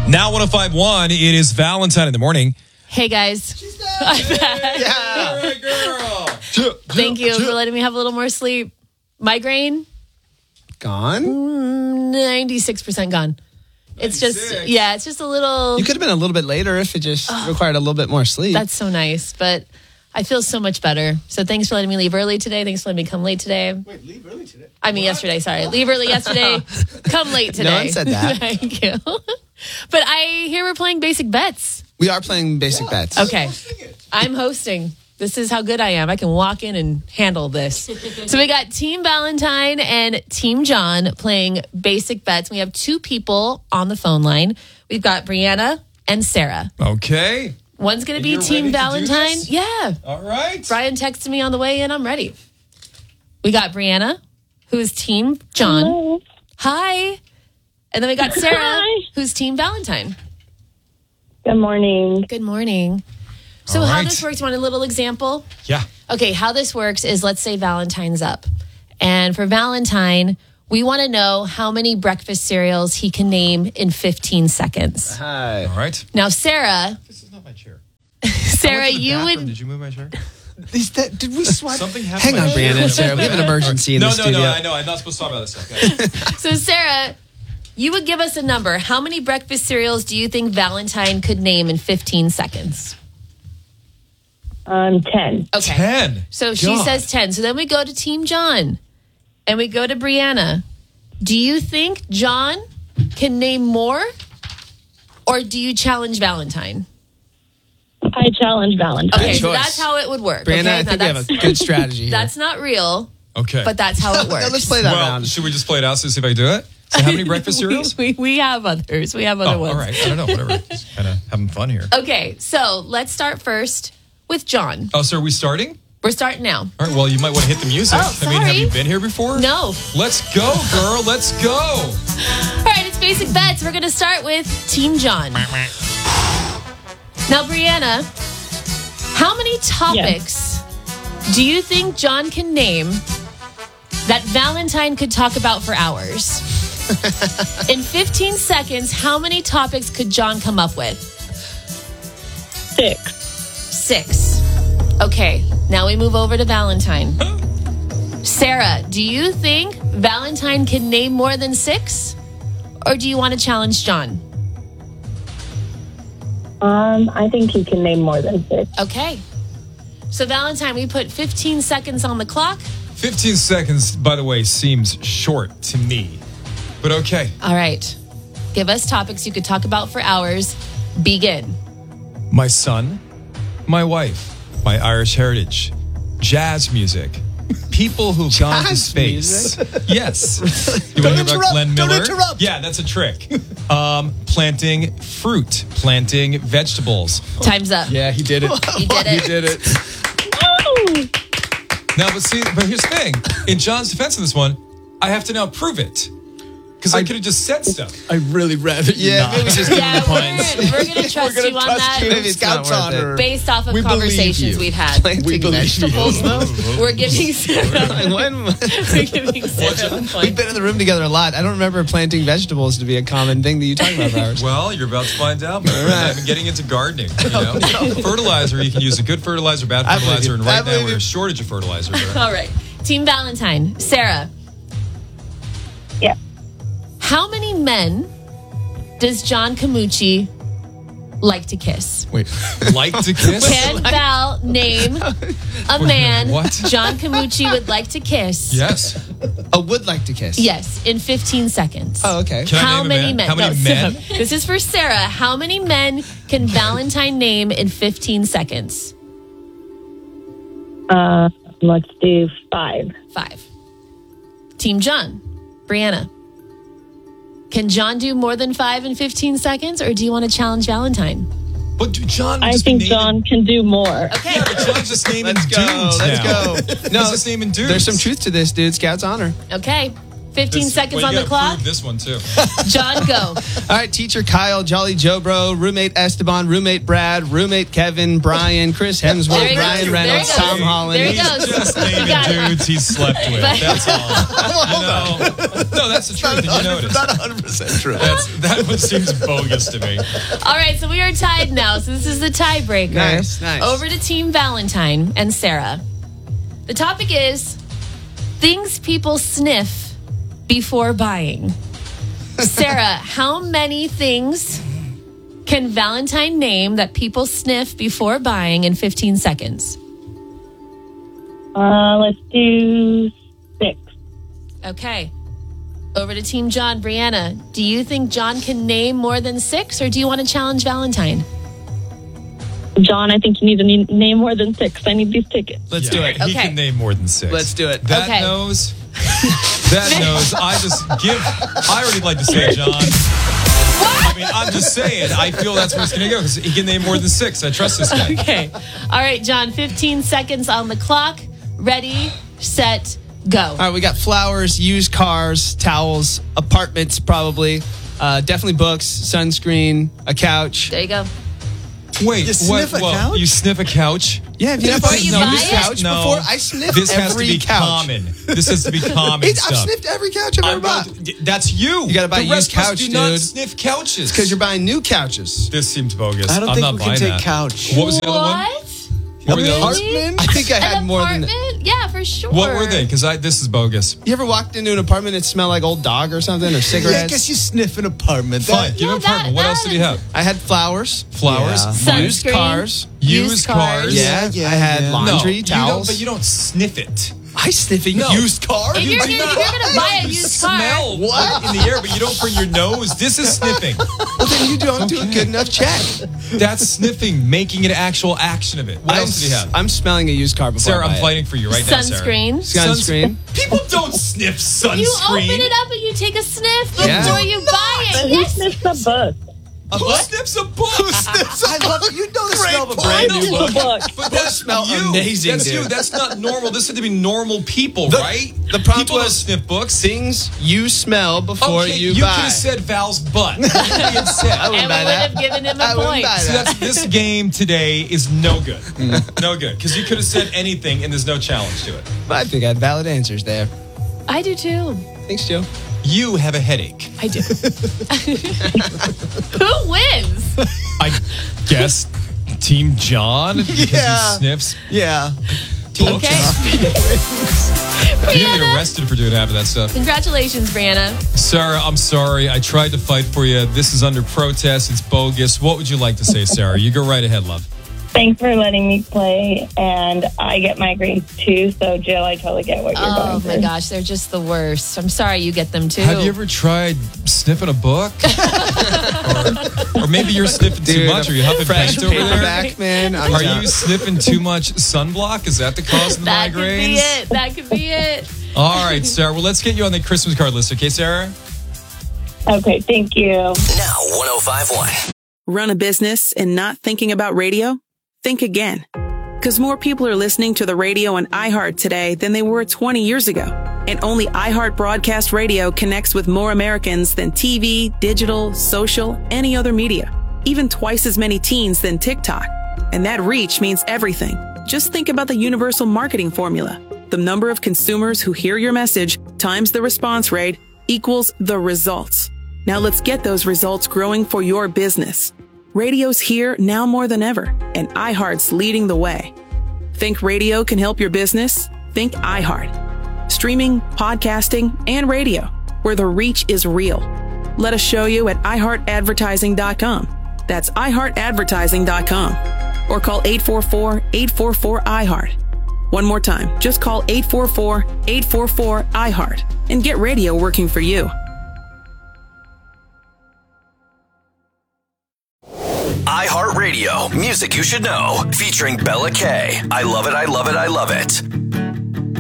Now 105.1, it is Valentine in the morning. Hey, guys. She's back. Yeah. All right, girl. Thank you for letting me have a little more sleep. Migraine? Gone? 96% gone. It's just a little... You could have been a little bit later if it just required a little bit more sleep. That's so nice, but I feel so much better. So thanks for letting me leave early today. Thanks for letting me come late today. Wait, leave early today? I mean, yesterday, sorry. Leave early yesterday, come late today. No one said that. Thank you. But I hear we're playing Basic Bets. We are playing Basic Bets. Okay. I'm hosting. This is how good I am. I can walk in and handle this. So we got Team Valentine and Team John playing Basic Bets. We have two people on the phone line. We've got Brianna and Sarah. Okay. One's going to be you're Team ready to do Valentine. this? Yeah. All right. Brian texted me on the way in. I'm ready. We got Brianna, who is Team John. Hello. Hi. And then we got Sarah, Hi. who's Team Valentine. Good morning. Good morning. So All how right. this works, you want a little example? Yeah. Okay, how this works is, let's say Valentine's up. And for Valentine, we want to know how many breakfast cereals he can name in 15 seconds. Hi. All right. Now, Sarah, This is not my chair. Sarah, you would... Did you move my chair? Did we swap? Something happened. Hang to my on, chair. Brianna and Sarah. We have an emergency in No, the studio. I know. I'm not supposed to talk about this stuff. Okay. So, Sarah, you would give us a number. How many breakfast cereals do you think Valentine could name in 15 seconds? 10. Okay. 10. So she God. says 10. So then we go to Team John and we go to Brianna. Do you think John can name more, or do you challenge Valentine? I challenge Valentine. Okay, Good so choice. that's how it would work. Brianna, okay? I think Now we have a good strategy here. That's not real, Okay. but that's how it works. Now, let's play that well, round. should we just play it out so see if I can do it? So how many breakfast cereals? we have others. We have other Oh, ones. all right. I don't know. Whatever. Just kind of having fun here. Okay, so let's start first with John. Oh, so are we starting? We're starting now. All right. Well, you might want to hit the music. Oh, I mean, have sorry. you been here before? No. Let's go, girl. Let's go. All right, it's Basic Bets. We're going to start with Team John. Now, Brianna, how many topics do you think John can name that Valentine could talk about for hours? In 15 seconds, how many topics could John come up with? 6. 6. Okay, now we move over to Valentine. Sarah, do you think Valentine can name more than 6? Or do you want to challenge John? I think he can name more than 6. Okay. So, Valentine, we put 15 seconds on the clock. 15 seconds, by the way, seems short to me. But okay. All right. Give us topics you could talk about for hours. Begin. My son, my wife, my Irish heritage, jazz music, people who've gone to Jazz space. music? Yes. You Don't want to hear about interrupt. Glenn Don't Miller? interrupt. Yeah, that's a trick. Planting fruit, planting vegetables. Time's up. Yeah, he did it. He did it. He did it. Now, but here's the thing. In John's defense of this one, I have to now prove it. Because I could have just said stuff. I really rather you Yeah, not. maybe just give him Yeah, the points. we're going to trust you on that Maybe it's not Scout's worth honor. it. based off of We believe conversations you. we've had. Planting believe vegetables, you. though. We're giving Sarah, When- we're giving Sarah 1 We've point. been in the room together a lot. I don't remember planting vegetables to be a common thing that you talk about for hours. Well, you're about to find out. I've been getting into gardening. You know? Fertilizer, you can use a good fertilizer, bad I believe fertilizer, you. and I right now believe we're you. a shortage of fertilizer. All right. Team Valentine. Sarah, Yeah. how many men does John Camucci like to kiss? Wait. Like to kiss? Can Val name a man What? John Camucci would like to kiss? Yes. I would like to kiss. Yes, in 15 seconds. Oh, okay. Can I How name a many man? men? How many No, men? so, this is for Sarah. How many men can Valentine name in 15 seconds? Let's do 5. 5. Team John. Brianna. Can John do more than 5 in 15 seconds, or do you want to challenge Valentine? But John, I just be think naming- John can do more. Okay. But John's just naming Let's go. dudes Let's now. go. No, he's just naming dudes. There's some truth to this, dude. Scout's honor. Okay. 15 seconds on the clock. This one too. John, go. All right, teacher Kyle, Jolly Joe Bro, roommate Esteban, roommate Brad, roommate Kevin, Brian, Chris Hemsworth, There he Ryan goes. Reynolds, There he Tom goes. Holland. There he He's goes. just You naming got it. dudes he's slept with. But- That's all. No, that's the truth. Did you notice? Not 100% true. That one seems bogus to me. All right, so we are tied now. So this is the tiebreaker. Nice. Over to Team Valentine and Sarah. The topic is things people sniff before buying. Sarah, how many things can Valentine name that people sniff before buying in 15 seconds? Let's do 6. Okay. Over to Team John. Brianna, do you think John can name more than 6, or do you want to challenge Valentine? John, I think you need to name more than 6. I need these tickets. Let's do it. He Okay. can name more than 6. Let's do it. That Okay. knows. That knows. I already like to say John. I mean, I'm just saying. I feel that's where it's going to go because he can name more than 6. I trust this guy. Okay. All right, John, 15 seconds on the clock. Ready, set, go. All right, we got flowers, used cars, towels, apartments, probably. Definitely books, sunscreen, a couch. There you go. Wait, You sniff a couch? You sniff a couch? Yeah, have you never Before you seen buy used it? couch No. before? I sniffed This has to every be couch. common. This has to be common I've stuff. sniffed every couch I've ever bought. That's you. You gotta buy the rest used of us couch, do not dude. sniff couches. Because you're buying new couches. This seems bogus. I don't I'm think not we can buying take that. couch. What was the other one? What? What were the others? Apartment? I think I had An more than apartment? Yeah, for sure. What were they? Because this is bogus. You ever walked into an apartment and it smelled like old dog or something, or Yeah, I cigarettes? guess you sniff an apartment. Fine. That- Give him Yeah, apartment. What that else did he have? I had flowers, Flowers. Yeah. Fine. used Sunscreen. cars. Used cars. Yeah, Yeah, I had yeah. laundry, you towels. don't, but you don't sniff it. I sniffing No. used cars. If you're do gonna buy a You used car, smell what in the air, but you don't bring your nose. This is sniffing. Well, then you don't do a good enough check. That's sniffing, making an actual action of it. What else did he have? I'm smelling a used car before Sarah, I buy I'm fighting for you right now, Sarah. sunscreen. Sunscreen. People don't sniff sunscreen. You open it up and you take a sniff before Yeah. you buy But it. who Yes. sniffs the book? Who sniffs a book? I love you know the smell of a point. brand I new know. book. Book. But that's smell you. amazing, That's dude. you. That's not normal. This had to be normal people, right? the prompt people don't was- sniff books. Things you smell before Okay, you you buy. could have said Val's butt. That's what you had said. And we buy would that. have given him I a wouldn't point. buy See, that. this game today is no good. No good. Because you could have said anything and there's no challenge to it. I think I had valid answers there. I do too. Thanks, Joe. You have a headache. I do. Who wins? I guess Team John because Yeah. he sniffs. Yeah. Okay. You're gonna get Brianna. arrested for doing half of that stuff. Congratulations, Brianna. Sarah, I'm sorry. I tried to fight for you. This is under protest. It's bogus. What would you like to say, Sarah? You go right ahead, love. Thanks for letting me play, and I get migraines too. So, Jill, I totally get what you're Oh going my through. gosh, they're just the worst. I'm sorry you get them too. Have you ever tried sniffing a book? or maybe you're sniffing too much. Are you huffing fresh paint over there? paperback, man. I'm Are down. you sniffing too much sunblock? Is that the cause of the That could be migraines? it. That could be it. All right, Sarah. Well, let's get you on the Christmas card list, okay, Sarah? Okay, thank you. Now 105.1. Run a business and not thinking about radio? Think again. Because more people are listening to the radio on iHeart today than they were 20 years ago. And only iHeart Broadcast Radio connects with more Americans than TV, digital, social, any other media. Even twice as many teens than TikTok. And that reach means everything. Just think about the universal marketing formula. The number of consumers who hear your message times the response rate equals the results. Now let's get those results growing for your business. Radio's here now more than ever, and iHeart's leading the way. Think radio can help your business? Think iHeart. Streaming, podcasting, and radio, where the reach is real. Let us show you at iHeartAdvertising.com. That's iHeartAdvertising.com. Or call 844-844-iHeart. One more time, just call 844-844-iHeart and get radio working for you. iHeartRadio, music you should know, featuring Bella K. I love it, I love it, I love it.